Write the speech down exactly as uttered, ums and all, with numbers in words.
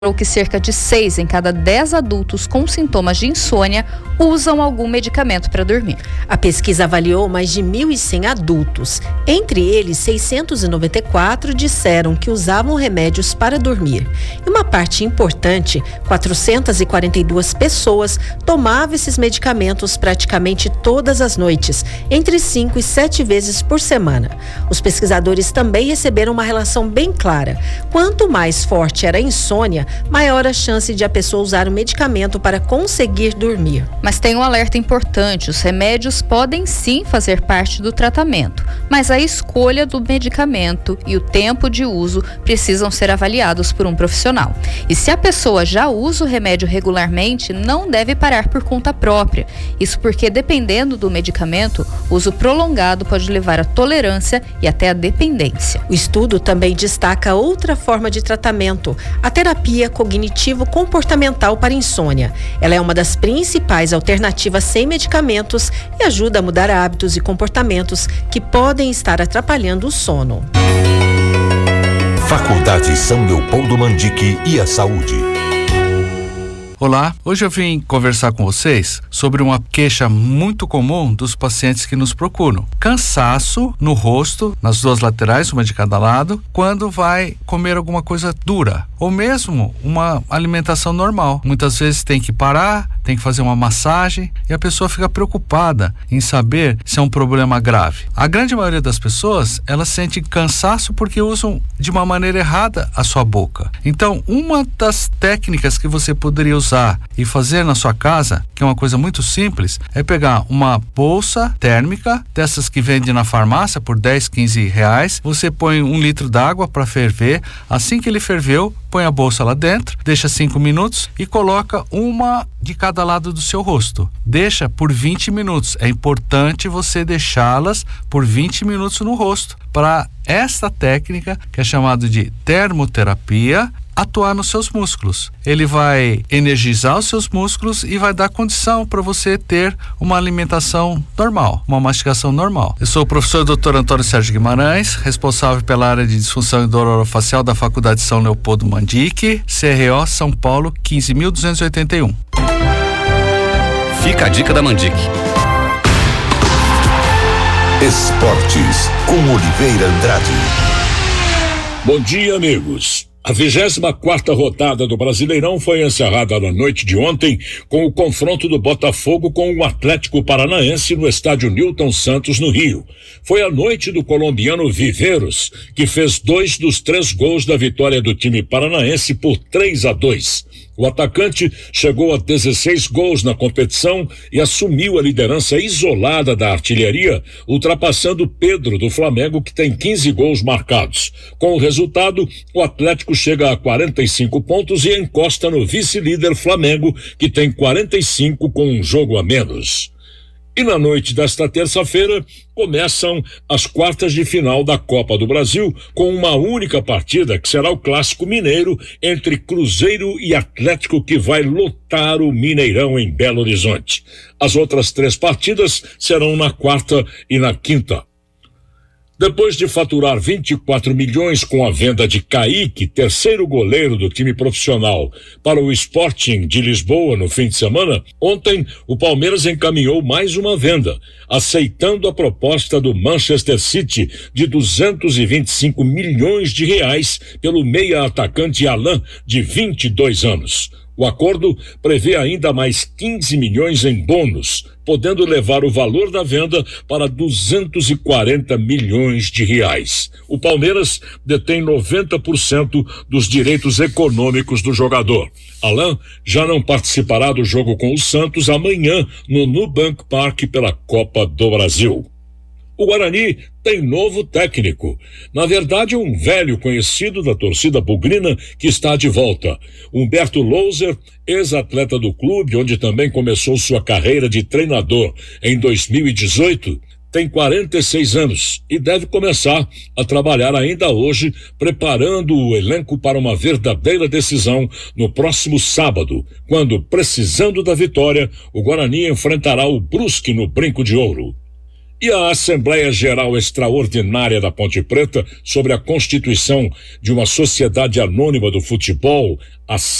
que cerca de seis em cada dez adultos com sintomas de insônia usam algum medicamento para dormir. A pesquisa avaliou mais de mil e cem adultos. Entre eles, seiscentos e noventa e quatro disseram que usavam remédios para dormir. E uma parte importante, quatrocentas e quarenta e duas pessoas tomavam esses medicamentos praticamente todas as noites, entre cinco e sete vezes por semana. Os pesquisadores também receberam uma relação bem clara. Quanto mais forte era a insônia, maior a chance de a pessoa usar o medicamento para conseguir dormir. Mas tem um alerta importante: os remédios podem sim fazer parte do tratamento, mas a escolha do medicamento e o tempo de uso precisam ser avaliados por um profissional. E se a pessoa já usa o remédio regularmente, não deve parar por conta própria. Isso porque, dependendo do medicamento, o uso prolongado pode levar à tolerância e até à dependência. O estudo também destaca outra forma de tratamento: a terapia cognitivo-comportamental para insônia. Ela é uma das principais alternativas sem medicamentos e ajuda a mudar hábitos e comportamentos que podem estar atrapalhando o sono. Faculdade São Leopoldo Mandique e a Saúde. Olá, hoje eu vim conversar com vocês sobre uma queixa muito comum dos pacientes que nos procuram: cansaço no rosto, nas duas laterais, uma de cada lado, quando vai comer alguma coisa dura, ou mesmo uma alimentação normal. Muitas vezes tem que parar, tem que fazer uma massagem e a pessoa fica preocupada em saber se é um problema grave. A grande maioria das pessoas, elas sentem cansaço porque usam de uma maneira errada a sua boca. Então, uma das técnicas que você poderia usar e fazer na sua casa, que é uma coisa muito simples, é pegar uma bolsa térmica, dessas que vende na farmácia por dez, quinze reais. Você põe um litro d'água para ferver. Assim que ele ferveu, põe a bolsa lá dentro, deixa cinco minutos e coloca uma de cada lado do seu rosto. Deixa por vinte minutos. É importante você deixá-las por vinte minutos no rosto, para esta técnica, que é chamada de termoterapia, atuar nos seus músculos. Ele vai energizar os seus músculos e vai dar condição para você ter uma alimentação normal, uma mastigação normal. Eu sou o professor doutor Antônio Sérgio Guimarães, responsável pela área de disfunção e dor orofacial da Faculdade São Leopoldo Mandique, C R O São Paulo quinze mil duzentos e oitenta e um. Fica a dica da Mandique. Esportes, com Oliveira Andrade. Bom dia, amigos. A vigésima quarta rodada do Brasileirão foi encerrada na noite de ontem com o confronto do Botafogo com o Atlético Paranaense no estádio Newton Santos, no Rio. Foi a noite do colombiano Viveiros, que fez dois dos três gols da vitória do time paranaense por três a dois. O atacante chegou a dezesseis gols na competição e assumiu a liderança isolada da artilharia, ultrapassando Pedro do Flamengo, que tem quinze gols marcados. Com o resultado, o Atlético chega a quarenta e cinco pontos e encosta no vice-líder Flamengo, que tem quarenta e cinco com um jogo a menos. E na noite desta terça-feira, começam as quartas de final da Copa do Brasil, com uma única partida, que será o Clássico Mineiro entre Cruzeiro e Atlético, que vai lotar o Mineirão em Belo Horizonte. As outras três partidas serão na quarta e na quinta. Depois de faturar vinte e quatro milhões com a venda de Kaique, terceiro goleiro do time profissional, para o Sporting de Lisboa no fim de semana, ontem o Palmeiras encaminhou mais uma venda, aceitando a proposta do Manchester City de duzentos e vinte e cinco milhões de reais pelo meia-atacante Alain, de vinte e dois anos. O acordo prevê ainda mais quinze milhões em bônus, podendo levar o valor da venda para duzentos e quarenta milhões de reais. O Palmeiras detém noventa por cento dos direitos econômicos do jogador. Alain já não participará do jogo com o Santos amanhã no Nubank Park pela Copa do Brasil. O Guarani tem novo técnico. Na verdade, um velho conhecido da torcida bugrina que está de volta. Humberto Louser, ex-atleta do clube, onde também começou sua carreira de treinador em dois mil e dezoito, tem quarenta e seis anos e deve começar a trabalhar ainda hoje, preparando o elenco para uma verdadeira decisão no próximo sábado, quando, precisando da vitória, o Guarani enfrentará o Brusque no Brinco de Ouro. E a Assembleia Geral Extraordinária da Ponte Preta sobre a constituição de uma sociedade anônima do futebol, a